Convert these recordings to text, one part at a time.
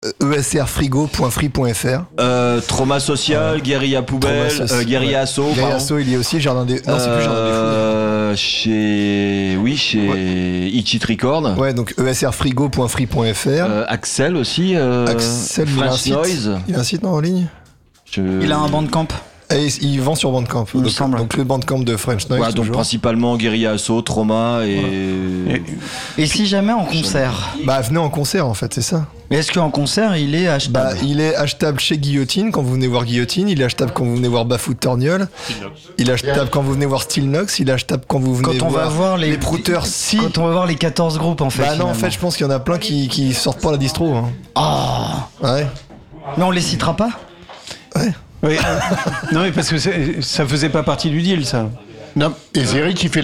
esrfrigo.free.fr. Trauma social, guérilla poubelle, guérilla asso. Guérilla asso, il y a aussi Jardin des... Non, c'est plus Jardin des Fous. Chez Itchit Record. Ouais, donc esrfrigo.free.fr. Axel aussi. Axel, French Noise. Il a un site, non, en ligne Il a un Bandcamp. Et il vend sur Bandcamp. Donc le Bandcamp de French Noise. Voilà, donc principalement guérilla asso, trauma et... Et si jamais en concert venez en concert en fait, c'est ça. Mais est-ce qu'en concert il est achetable Il est achetable chez Guillotine quand vous venez voir Guillotine, il est achetable quand vous venez voir Bafou Torgnole, il est achetable quand vous venez voir Steel Nox, il est achetable quand vous venez voir les Prouteurs. Quand on va voir les 14 groupes en fait. Non, en fait je pense qu'il y en a plein qui sortent pas la distro. Ouais. Mais on les citera pas. Ouais. Oui. Non mais parce que ça faisait pas partie du deal ça. Non, et Zeric fait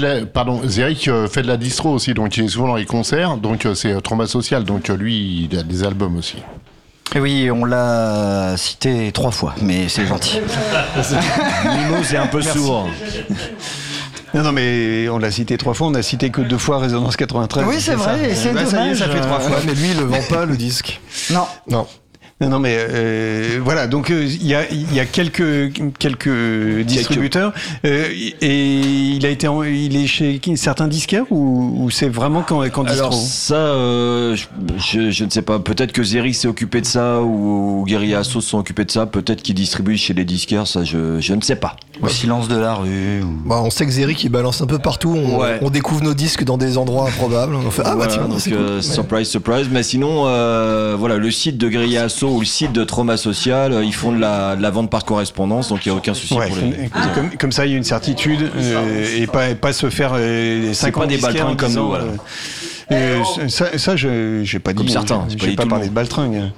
de la distro aussi, donc il est souvent dans les concerts, donc c'est Trauma Social, donc lui il a des albums aussi. Et oui, on l'a cité 3 fois, mais c'est gentil. Nimo, c'est un peu sourd. Non, mais on l'a cité 3 fois, on a cité que 2 fois Résonance 93. Oui, c'est vrai, et c'est dommage. Ça y est, ça fait 3 fois. Ouais, mais lui il le vend pas le disque. Non. Non, mais voilà, donc il y a quelques distributeurs et il est chez certains disquaires ou c'est vraiment quand distro? Alors ça, je ne sais pas. Peut-être que Zeric s'est occupé de ça ou Guérilla Asso se sont occupés de ça. Peut-être qu'ils distribuent chez les disquaires. Ça, je ne sais pas. Au silence de la rue. On sait que Zeric il balance un peu partout. On découvre nos disques dans des endroits improbables. On fait tiens, donc, c'est cool. surprise. Mais sinon, voilà, le site de Guérilla Asso ou le site de Trauma Social, ils font de la vente par correspondance, donc il n'y a aucun souci pour les... Comme ça, il y a une certitude et pas se faire 50 des baltringues comme nous. Voilà. Ça, j'ai pas dit. Comme certains. J'ai pas parlé de baltringue.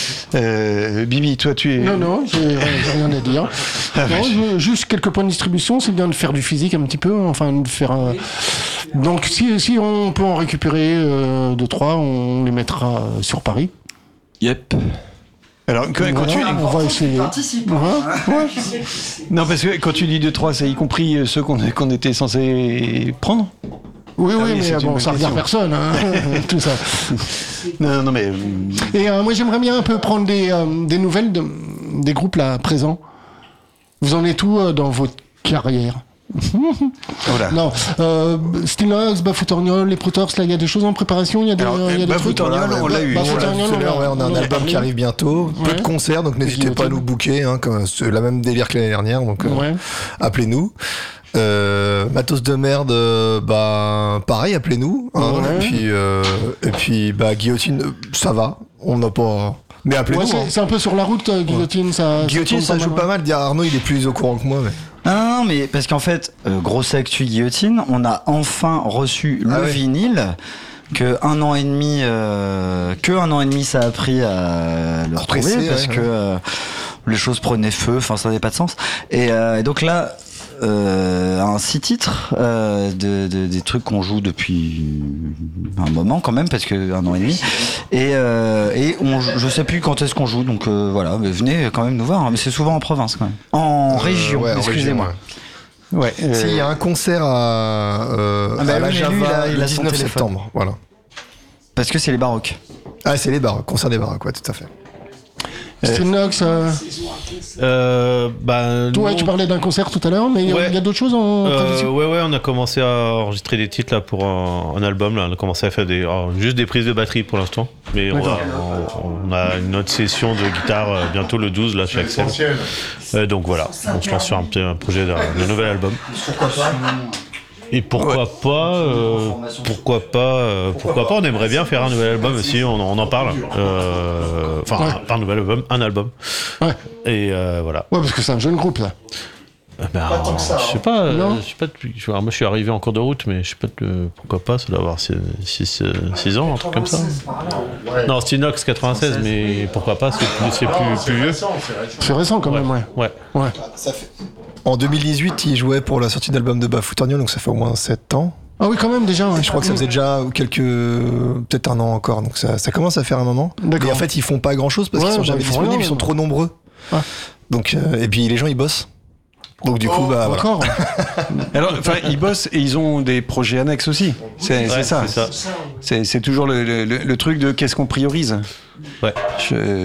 Bibi, toi, tu es. Non, j'ai rien à dire. Juste quelques points de distribution. C'est bien de faire du physique un petit peu. Enfin, de faire. Donc, si on peut en récupérer 2-3, on les mettra sur Paris. Yep. Alors, quand on va essayer. Non, parce que quand tu dis 2-3, c'est y compris ceux qu'on était censé prendre. Oui, mais bon, ça regarde personne, tout ça. Non, mais... Et moi, j'aimerais bien un peu prendre des nouvelles des groupes là présents. Vous en êtes où dans votre carrière? Non, Steel Nox, Bafou Torgnole, les Prouteurs, là, il y a des choses en préparation, il y a des trucs. Bafou Torgnole, on l'a eu. On a un album qui arrive bientôt, peu de concerts, donc n'hésitez pas à nous booker, c'est la même délire que l'année dernière, donc appelez-nous. Matos de merde, pareil, appelez-nous. Et puis Guillotine, ça va, on n'a pas. Mais appelez-nous. C'est un peu sur la route, Guillotine. Guillotine, ça joue pas mal. Arnaud, il est plus au courant que moi. Mais... Non, mais parce qu'en fait, grosse actu Guillotine, on a enfin reçu le vinyle. Que un an et demi ça a pris à le retrouver parce que les choses prenaient feu, enfin ça n'avait pas de sens. Et donc là, un 6 titres des trucs qu'on joue depuis un moment quand même, parce que 1 an et demi. Et je sais plus quand est-ce qu'on joue, donc voilà, mais venez quand même nous voir. Mais c'est souvent en province quand même, en région. Excusez-moi. Il y a un concert à la Java le 19 septembre, voilà. Parce que c'est les baroques. Ah, c'est les baroques, concert des baroques, ouais, tout à fait. Steel Nox, toi, tu parlais d'un concert tout à l'heure, mais il y a d'autres choses en prévision. Ouais, on a commencé à enregistrer des titres là pour un album. Là, on a commencé à faire juste des prises de batterie pour l'instant, mais on a une autre session de guitare bientôt le 12 là chez Axel. Donc voilà, on se lance sur un projet de nouvel album. Et pourquoi pas, on aimerait bien faire un nouvel album aussi, on en parle. Pas un nouvel album, un album. Ouais. Et voilà. Ouais, parce que c'est un jeune groupe là. Je sais pas, moi je suis arrivé en cours de route, mais je sais pas pourquoi pas, ça doit avoir 6 ans, un truc comme ça. Non, Steel Nox 96, mais pourquoi pas, c'est plus vieux. C'est récent quand même, ouais. Ça fait... En 2018, il jouait pour la sortie d'album de Bafou Torgnole, donc ça fait au moins 7 ans. Ah oui, quand même, déjà. Ouais. Je crois que ça faisait déjà peut-être 1 an encore, donc ça commence à faire un moment. D'accord. Et en fait, ils font pas grand chose parce qu'ils sont jamais disponibles, ils sont trop nombreux. Ouais. Donc, et puis les gens, ils bossent. Donc du coup, bah encore. Voilà. Alors, enfin, ils bossent et ils ont des projets annexes aussi. C'est ça. C'est toujours le truc de qu'est-ce qu'on priorise. Ouais.